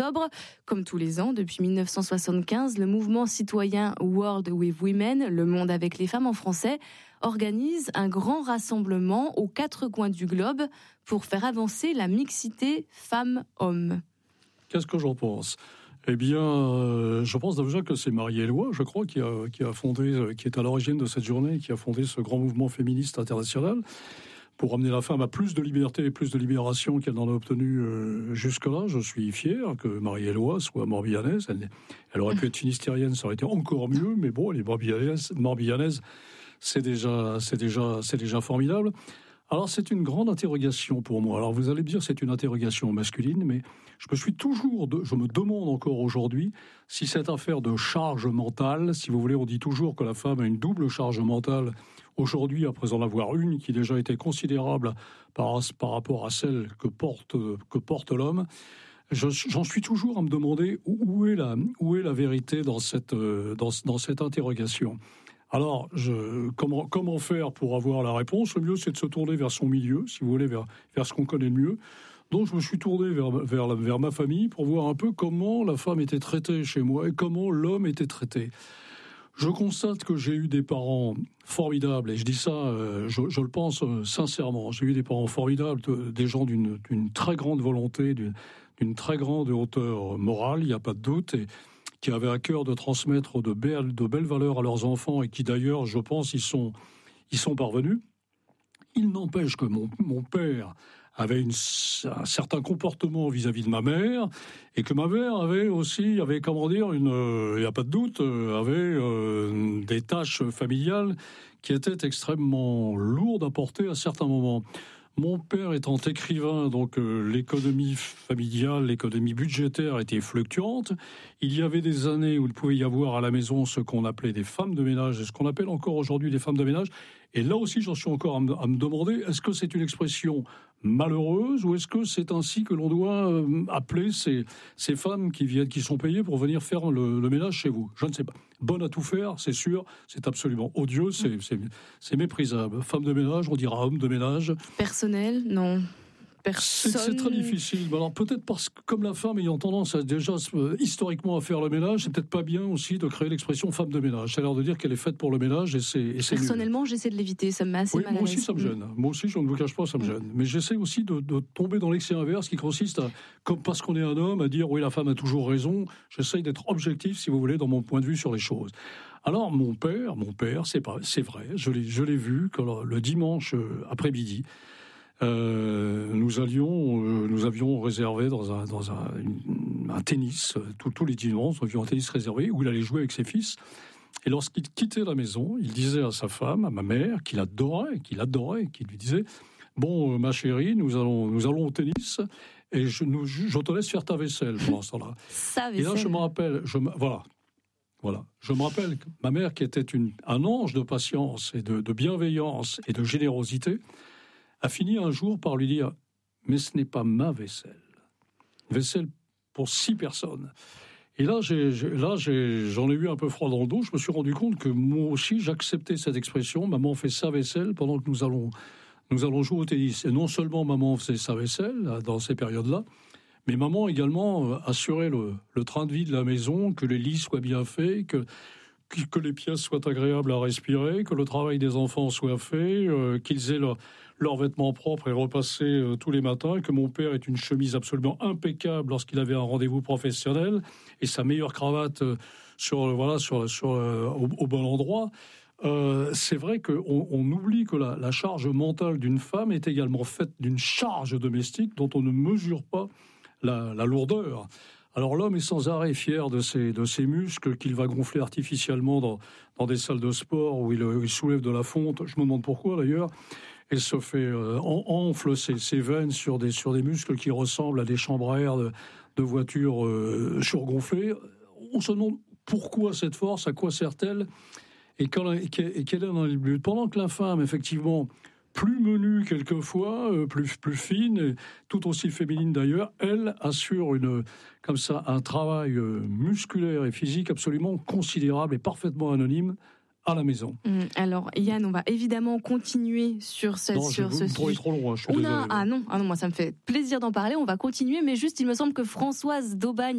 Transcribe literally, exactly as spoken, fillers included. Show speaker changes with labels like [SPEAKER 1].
[SPEAKER 1] octobre. Comme tous les ans, depuis dix-neuf cent soixante-quinze, le mouvement citoyen World with Women, le monde avec les femmes en français, organise un grand rassemblement aux quatre coins du globe pour faire avancer la mixité femmes-hommes.
[SPEAKER 2] Qu'est-ce que j'en pense ? Eh bien, euh, je pense déjà que c'est Marie-Éloi, je crois, qui a, qui a fondé, qui est à l'origine de cette journée, qui a fondé ce grand mouvement féministe international pour amener la femme à plus de liberté et plus de libération qu'elle n'en a obtenu euh, jusque-là. Je suis fier que Marie-Éloi soit morbihanaise. Elle, elle aurait pu être finistérienne, ça aurait été encore mieux, mais bon, elle est morbihanaise, morbihanaise c'est déjà, c'est déjà, c'est déjà formidable. Alors, c'est une grande interrogation pour moi. Alors, vous allez me dire, c'est une interrogation masculine, mais je me suis toujours, de, je me demande encore aujourd'hui si cette affaire de charge mentale, si vous voulez, on dit toujours que la femme a une double charge mentale. Aujourd'hui, après en avoir une qui déjà était considérable par, par rapport à celle que porte, que porte l'homme, je, j'en suis toujours à me demander où est la, où est la vérité dans cette, dans, dans cette interrogation. Alors, je, comment, comment faire pour avoir la réponse ? Le mieux, c'est de se tourner vers son milieu, si vous voulez, vers, vers ce qu'on connaît le mieux. Donc, je me suis tourné vers, vers, la, vers ma famille pour voir un peu comment la femme était traitée chez moi et comment l'homme était traité. Je constate que j'ai eu des parents formidables, et je dis ça, euh, je, je le pense euh, sincèrement. J'ai eu des parents formidables, de, des gens d'une, d'une très grande volonté, d'une, d'une très grande hauteur morale, il n'y a pas de doute, et qui avaient à cœur de transmettre de belles, de belles valeurs à leurs enfants et qui d'ailleurs, je pense, y sont, y sont parvenus. Il n'empêche que mon, mon père avait une, un certain comportement vis-à-vis de ma mère et que ma mère avait aussi, avait, comment dire, une, il n'y a pas de doute, avait euh, des tâches familiales qui étaient extrêmement lourdes à porter à certains moments. Mon père étant écrivain, donc euh, l'économie familiale, l'économie budgétaire était fluctuante. Il y avait des années où il pouvait y avoir à la maison ce qu'on appelait des femmes de ménage, et ce qu'on appelle encore aujourd'hui des femmes de ménage. Et là aussi, j'en suis encore à me, à me demander, est-ce que c'est une expression malheureuse ou est-ce que c'est ainsi que l'on doit euh, appeler ces, ces femmes qui viennent, qui sont payées pour venir faire le, le ménage chez vous ? Je ne sais pas. Bonne à tout faire, c'est sûr, c'est absolument odieux, c'est, c'est, c'est méprisable. Femme de ménage, on dira homme de ménage.
[SPEAKER 1] Personnel, non. Personne...
[SPEAKER 2] C'est, c'est très difficile. Alors peut-être parce que comme la femme ayant tendance à, déjà euh, historiquement à faire le ménage, c'est peut-être pas bien aussi de créer l'expression femme de ménage. Ça a l'air de dire qu'elle est faite pour le ménage et c'est, et c'est
[SPEAKER 1] Personnellement,
[SPEAKER 2] nul.
[SPEAKER 1] J'essaie de l'éviter, ça me met assez
[SPEAKER 2] oui,
[SPEAKER 1] mal à l'aise.
[SPEAKER 2] Moi aussi, ça me gêne. Moi aussi, je ne vous cache pas, ça me gêne. Mais j'essaie aussi de, de tomber dans l'excès inverse qui consiste à, comme parce qu'on est un homme, à dire oui, la femme a toujours raison. J'essaie d'être objectif, si vous voulez, dans mon point de vue sur les choses. Alors mon père, mon père, c'est pas, c'est vrai, je l'ai, je l'ai vu que le, le dimanche après-midi. Euh, nous allions, euh, nous avions réservé dans un, dans un, une, un tennis, tous, tous les dimanches, nous avions un tennis réservé où il allait jouer avec ses fils. Et lorsqu'il quittait la maison, il disait à sa femme, à ma mère, qu'il adorait, qu'il adorait, qu'il lui disait « Bon, euh, ma chérie, nous allons, nous allons au tennis et je, nous, je te laisse faire ta vaisselle pendant ce temps-là. » Et là, je me rappelle, je me, voilà. Voilà. Je me rappelle que ma mère, qui était une, un ange de patience et de, de bienveillance et de générosité, a fini un jour par lui dire « Mais ce n'est pas ma vaisselle. Vaisselle pour six personnes. » Et là, j'ai, j'ai, là j'ai, j'en ai eu un peu froid dans le dos. Je me suis rendu compte que moi aussi, j'acceptais cette expression. Maman fait sa vaisselle pendant que nous allons, nous allons jouer au tennis. Et non seulement maman faisait sa vaisselle dans ces périodes-là, mais maman également assurait le, le train de vie de la maison, que les lits soient bien faits, que, que les pièces soient agréables à respirer, que le travail des enfants soit fait, euh, qu'ils aient leur, leurs vêtements propres et repassés euh, tous les matins, que mon père ait une chemise absolument impeccable lorsqu'il avait un rendez-vous professionnel et sa meilleure cravate euh, sur, euh, voilà, sur, sur, euh, au, au bon endroit. Euh, c'est vrai qu'on on oublie que la, la charge mentale d'une femme est également faite d'une charge domestique dont on ne mesure pas la, la lourdeur. Alors l'homme est sans arrêt fier de ses, de ses muscles qu'il va gonfler artificiellement dans, dans des salles de sport où il, il soulève de la fonte, je me demande pourquoi d'ailleurs, et se fait euh, enfle ses, ses veines sur des, sur des muscles qui ressemblent à des chambres à air de, de voitures euh, surgonflées. On se demande pourquoi cette force, à quoi sert-elle et, quand, et quel est dans le but. Pendant que la femme, effectivement, plus menue quelquefois, euh, plus, plus fine, tout aussi féminine d'ailleurs, elle assure une, comme ça, un travail euh, musculaire et physique absolument considérable et parfaitement anonyme à la maison.
[SPEAKER 1] Mmh, alors Yann, on va évidemment continuer sur, cette,
[SPEAKER 2] non,
[SPEAKER 1] sur
[SPEAKER 2] je,
[SPEAKER 1] ce
[SPEAKER 2] sujet. Vous trop loin, je suis
[SPEAKER 1] on
[SPEAKER 2] désolé.
[SPEAKER 1] a, ah non, ah non, moi ça me fait plaisir d'en parler, on va continuer, mais juste il me semble que Françoise d'Aubagne